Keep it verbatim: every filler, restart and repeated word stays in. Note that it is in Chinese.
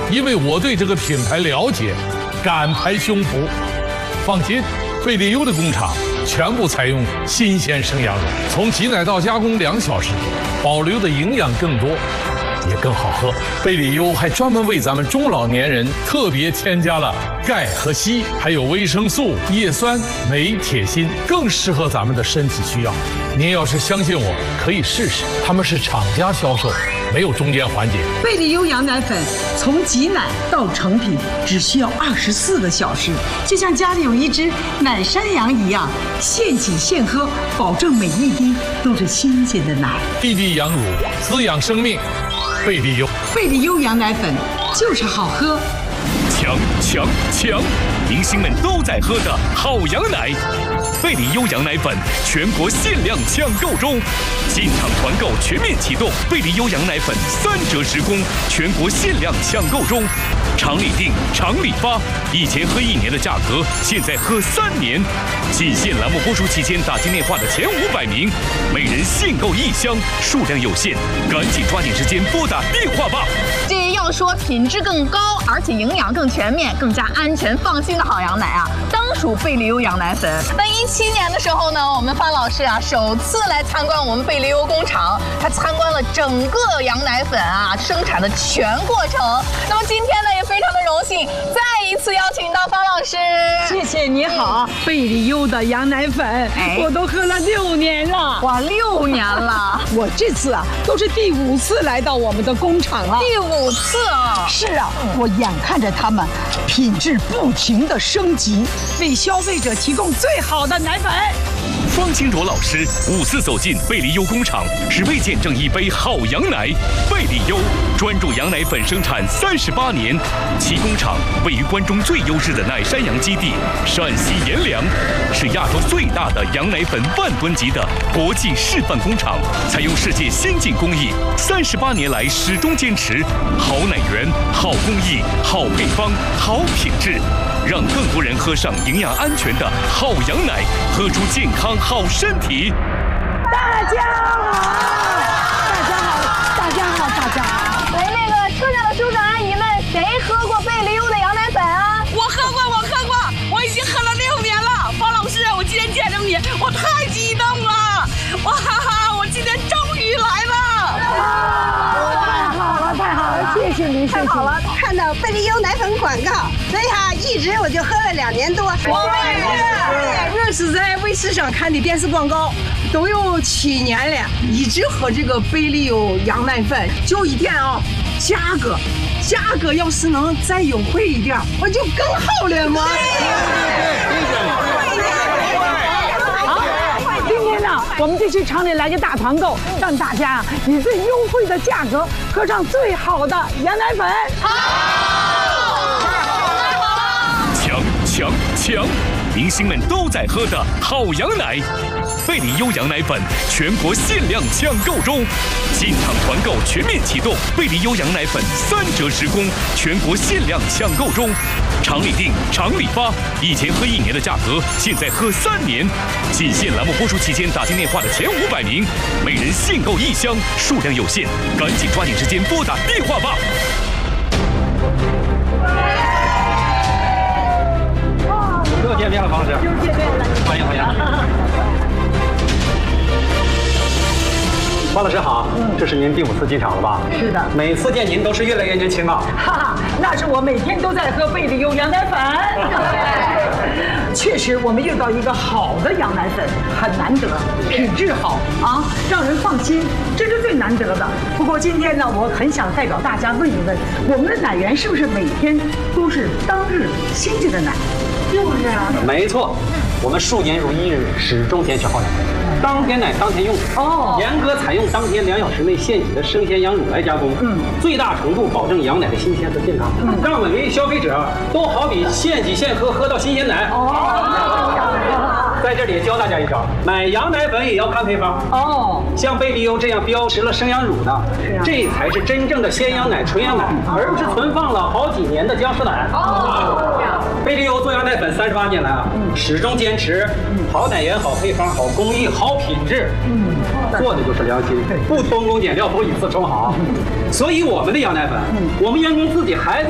因为我对这个品牌了解，敢拍胸脯。放心，贝利优的工厂全部采用新鲜生羊肉，从挤奶到加工两小时，保留的营养更多，也更好喝。贝利优还专门为咱们中老年人特别添加了钙和硒，还有维生素、叶酸、镁、铁、锌，更适合咱们的身体需要。您要是相信我，可以试试，他们是厂家销售，没有中间环节。 贝利优羊奶粉从挤奶到成品只需要二十四个小时，就像家里有一只奶山羊一样，现挤现喝，保证每一滴都是新鲜的奶。 滴滴羊乳，滋养生命。贝利优， 贝利优羊奶粉就是好喝。 强强强！明星们都在喝的好羊奶，贝利优羊奶粉全国限量抢购中，进场团购全面启动，贝利优羊奶粉三折十供，全国限量抢购中，厂里订，厂里发，以前喝一年的价格，现在喝三年。仅限栏目播出期间打进电话的前五百名，每人限购一箱，数量有限，赶紧抓紧时间拨打电话吧。 这要说品质更高，而且营养更全面、更加安全放心的好羊奶啊，当属贝利优羊奶粉。那一七年的时候呢，我们方老师啊首次来参观我们贝利优工厂，他参观了整个羊奶粉啊生产的全过程。那么今天呢，也非常的荣幸，再一次邀请到方老师。 谢谢你好，贝利优的羊奶粉， 哎我都喝了六年了。 哇，六年了， 我这次啊都是第五次来到我们的工厂了。 第五次啊！ 是啊，我眼看着他们品质不停的升级，为消费者提供最好的奶粉。 方清卓老师五次走进贝利优工厂，只为见证一杯好羊奶。贝利优专注羊奶粉生产三十八年，其工厂位于关中最优质的奶山羊基地陕西阎良，是亚洲最大的羊奶粉万吨级的国际示范工厂，采用世界先进工艺，三十八年来始终坚持好奶源、好工艺、好配方、好品质，让更多人喝上营养安全的好羊奶，喝出健康好身体。 大家好，大家好，大家好，大家好。 哎，那个车上的叔叔阿姨们，谁喝过贝利优的羊奶粉啊？ 我喝过，我喝过，我已经喝了六年了。方老师，我今天见着你，我太激动了！哇哈哈，我今天终于来了！ 太好了，太好了，谢谢您，谢谢。 太好了，看到贝利优奶粉广告，所以哈，一直我就喝了两年多。 我也是。 我是在卫视上看的电视广告，都有七年了，一直喝这个贝利优羊奶粉。就一点啊，价格，价格要是能再优惠一点，我就更好了嘛。 今天呢，我们就去厂里来个大团购，让大家啊以最优惠的价格喝上最好的羊奶粉。 强强强！明星们都在喝的好羊奶，贝利优羊奶粉全国限量抢购中，进场团购全面启动，贝利优羊奶粉三折十供，全国限量抢购中，厂里订，厂里发，以前喝一年的价格，现在喝三年。仅限栏目播出期间打进电话的前五百名，每人限购一箱，数量有限，赶紧抓紧时间拨打电话吧。 又见面了，方老师。 又见面了， 欢迎欢迎。方老师好，这是您第五次进厂了吧？ 是的。 每次见您都是越来越年轻啊。 哈哈，那是我每天都在喝贝利优羊奶粉。确实，我们遇到一个好的羊奶粉很难得，品质好啊，让人放心，这是最难得的。不过今天呢，我很想代表大家问一问，我们的奶源是不是每天都是当日新鲜的奶？就是啊。 没错，我们数年如一日，始终坚持好奶，当天奶当天用。 哦， 严格采用当天两小时内现挤的生鲜羊乳来加工，嗯，最大程度保证羊奶的新鲜和健康，嗯，让每位消费者都好比现挤现喝，喝到新鲜奶。哦，在这里教大家一招，买羊奶粉也要看配方。 哦， 像贝利优这样标识了生羊乳的，这才是真正的鲜羊奶、纯羊奶，而不是存放了好几年的僵尸奶。哦，贝利优做羊奶粉三十八年来啊，始终坚持好奶源、好配方、好工艺、好品质，嗯，做的就是良心，不偷工减料，不以次充好。所以我们的羊奶粉，我们员工自己还